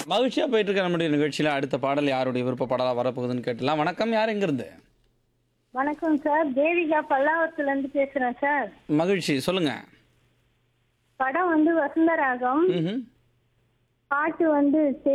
மகிழ்ச்சியா போயிட்டு இருக்க நம்முடைய நிகழ்ச்சியில அடுத்த பாடல் யாருடைய விருப்ப பாடலா வரப்போகுதுன்னு கேட்டலாம். வணக்கம், யார் எங்கிருந்து? வணக்கம் சார். தேவிகா பல்லாவரத்துல இருந்து பேசுறேன் சார். மகிழ்ச்சி, சொல்லுங்க. படம் வந்து வசந்தராகம். ம்ஹும். பாட்டு வந்து